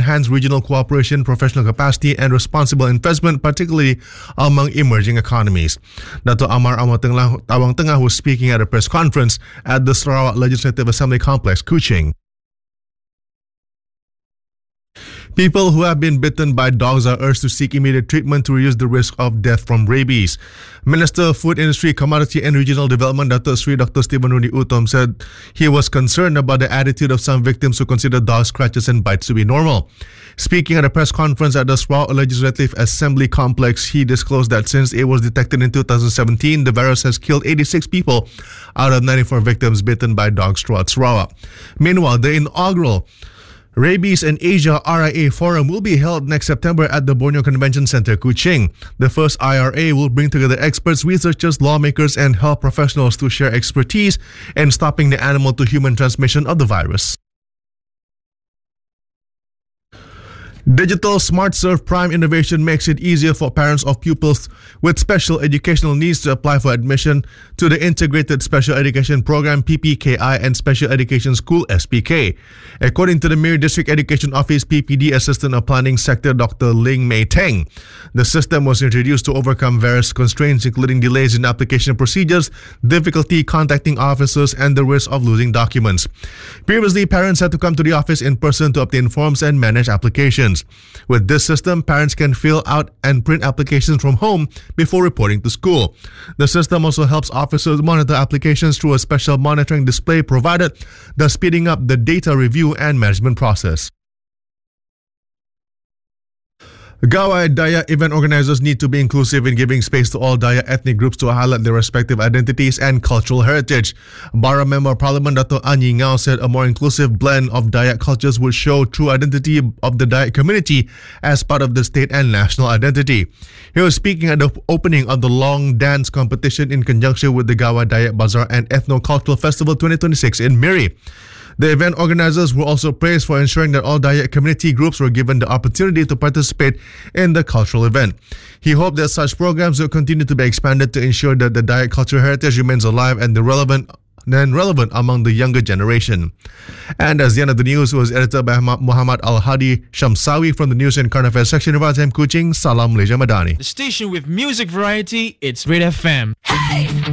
enhance regional cooperation, professional capacity, and responsible investment, particularly among emerging economies. Dato' Amar Tawang Tengah was speaking at a press conference at the Sarawak Legislative Assembly Complex, Kuching. People who have been bitten by dogs are urged to seek immediate treatment to reduce the risk of death from rabies. Minister of Food Industry, Commodity and Regional Development, Dr. Stephen Rudi Utom, said he was concerned about the attitude of some victims who consider dog scratches and bites to be normal. Speaking at a press conference at the Sarawak Legislative Assembly Complex, he disclosed that since it was detected in 2017, the virus has killed 86 people out of 94 victims bitten by dogs throughout Sarawak. Meanwhile, the inaugural Rabies and Asia RIA Forum will be held next September at the Borneo Convention Center, Kuching. The first IRA will bring together experts, researchers, lawmakers, and health professionals to share expertise in stopping the animal-to-human transmission of the virus. Digital SmartServe Prime innovation makes it easier for parents of pupils with special educational needs to apply for admission to the Integrated Special Education Program PPKI and Special Education School SPK. According to the Miri District Education Office PPD Assistant of Planning Sector Dr. Ling Mei Teng, the system was introduced to overcome various constraints including delays in application procedures, difficulty contacting officers, and the risk of losing documents. Previously, parents had to come to the office in person to obtain forms and manage applications. With this system, parents can fill out and print applications from home before reporting to school. The system also helps officers monitor applications through a special monitoring display provided, thus speeding up the data review and management process. Gawai Dayak event organizers need to be inclusive in giving space to all Dayak ethnic groups to highlight their respective identities and cultural heritage. Bara Member of Parliament Dato' Anyi Ngao said a more inclusive blend of Dayak cultures would show true identity of the Dayak community as part of the state and national identity. He was speaking at the opening of the Long Dance competition in conjunction with the Gawai Dayak Bazaar and Ethno-Cultural Festival 2026 in Miri. The event organizers were also praised for ensuring that all Dayak community groups were given the opportunity to participate in the cultural event. He hoped that such programs will continue to be expanded to ensure that the Dayak cultural heritage remains alive and relevant among the younger generation. And as the end of the news was edited by Muhammad Al-Hadi Shamsawi from the News and Current Affairs section of RTM Kuching. Salam Malaysia Madani. The station with music variety, it's Red FM. Hey!